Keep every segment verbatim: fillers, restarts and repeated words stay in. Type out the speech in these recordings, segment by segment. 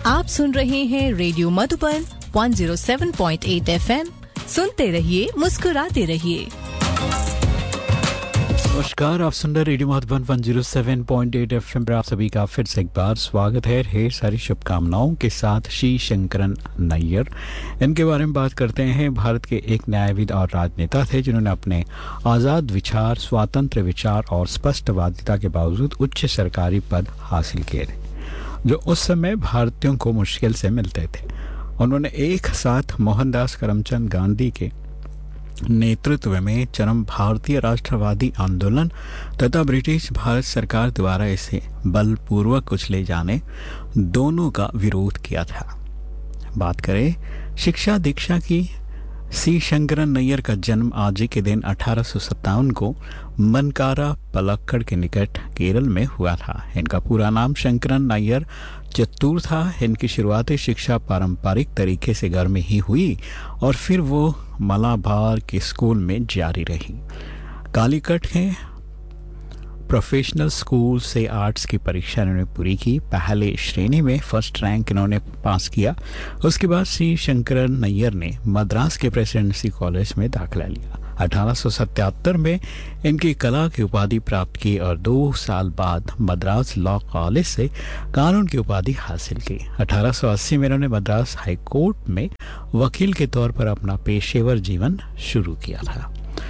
आप सुन रहे हैं radio Madhuban one oh seven point eight F M. सुनते रहिए, मुस्कुराते रहिए। नमस्कार, आप सुन रहे radio Madhuban one oh seven point eight F M पर आप सभी का फिर से एक बार स्वागत है। ढेर सारी शुभकामनाओं के साथ श्री शंकरन नैयर, इनके बारे में बात करते हैं। भारत के एक न्यायविद और राजनेता थे जिन्होंने अपने आज़ाद विचार, स्वतंत्र विचार और स्पष्टवादिता के बावजूद उच्च सरकारी पद हासिल किए थे जो उस समय भारतीयों को मुश्किल से मिलते थे। उन्होंने एक साथ मोहनदास करमचंद गांधी के नेतृत्व में चरम भारतीय राष्ट्रवादी आंदोलन तथा ब्रिटिश भारत सरकार द्वारा इसे बलपूर्वक कुचले जाने दोनों का विरोध किया था। बात करें शिक्षा दीक्षा की, सी शंकरन नैयर का जन्म आज ही के दिन अठारह सौ सत्तावन को मनकारा पलक्कड़ के निकट केरल में हुआ था। इनका पूरा नाम शंकरन नैयर चित्तूर था। इनकी शुरुआती शिक्षा पारंपरिक तरीके से घर में ही हुई और फिर वो मलाबार के स्कूल में जारी रही। कालीकट के प्रोफेशनल स्कूल से आर्ट्स की परीक्षा इन्होंने पूरी की। पहले श्रेणी में फर्स्ट रैंक इन्होंने पास किया। उसके बाद श्री शंकरन नैयर ने मद्रास के प्रेसिडेंसी कॉलेज में दाखिला लिया। अठारह सौ सतहत्तर में इनकी कला की उपाधि प्राप्त की और दो साल बाद मद्रास लॉ कॉलेज से कानून की उपाधि हासिल की। अठारह सौ अस्सी में इन्होंने मद्रास हाई कोर्ट में वकील के तौर पर अपना पेशेवर जीवन शुरू किया था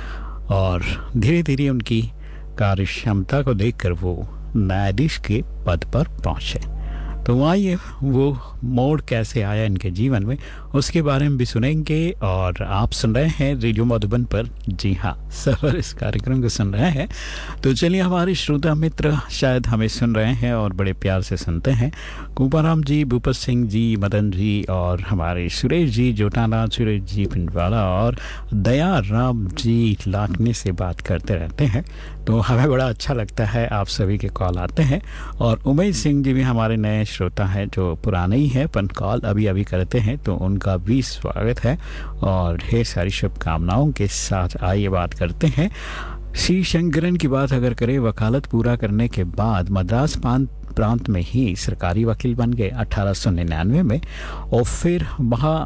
और धीरे धीरे उनकी कार्य क्षमता को देखकर वो न्यायाधीश के पद पर पहुंचे। तो आइए वो मोड़ कैसे आया इनके जीवन में, उसके बारे में भी सुनेंगे। और आप सुन रहे हैं रेडियो मधुबन पर, जी हाँ, सफर इस कार्यक्रम को सुन रहे हैं। तो चलिए, हमारे श्रोता मित्र शायद हमें सुन रहे हैं और बड़े प्यार से सुनते हैं। कुंपाराम जी, भूपत सिंह जी, मदन जी और हमारे सुरेश जी जोटाना, सुरेश जी पिंडवाड़ा और दया राम जी लाखनी से बात करते रहते हैं। तो हमें बड़ा अच्छा लगता है, आप सभी के कॉल आते हैं। और उमेश सिंह जी भी हमारे नए श्रोता हैं जो पुराने ही हैं पर कॉल अभी अभी करते हैं, तो उनका भी स्वागत है और ढेर सारी शुभकामनाओं के साथ आइए बात करते हैं। श्री शंकरन की बात अगर करें, वकालत पूरा करने के बाद मद्रास प्रांत में ही सरकारी वकील बन गए अठारह सौ निन्यानवे में और फिर वहाँ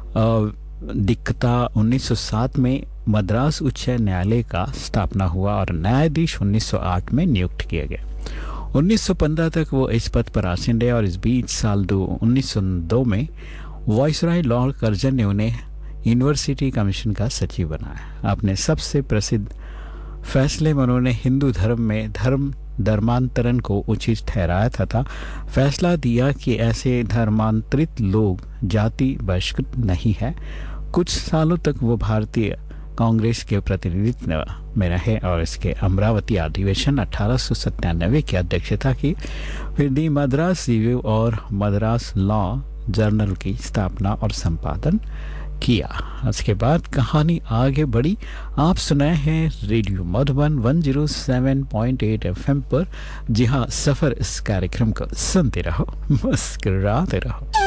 दिक्कता उन्नीस सौ सात में मद्रास उच्च न्यायालय का स्थापना हुआ और न्यायाधीश उन्नीस सौ आठ में नियुक्त किए गए। उन्नीस सौ पंद्रह तक वो इस पद पर आसीन रहे और इस बीच साल दो उन्नीस सौ दो में वाइसराय लॉर्ड कर्जन ने उन्हें यूनिवर्सिटी कमीशन का सचिव बनाया। अपने सबसे प्रसिद्ध फैसले में उन्होंने हिंदू धर्म में धर्म धर्मांतरण को उचित ठहराया तथा फैसला दिया कि ऐसे धर्मांतरित लोग जाति बहिष्कृत नहीं है। कुछ सालों तक वो भारतीय कांग्रेस के प्रतिनिधित्व में रहे और इसके अमरावती अधिवेशन अठारह सौ सत्तानवे की अध्यक्षता की। फिर दी मद्रास रिव्यू और मद्रास लॉ जर्नल की स्थापना और संपादन किया। उसके बाद कहानी आगे बढ़ी। आप सुनाए हैं radio Madhuban one oh seven point eight F M पर। जी हाँ, सफर इस कार्यक्रम को सुनते रहो, मुस्कुराते रहो।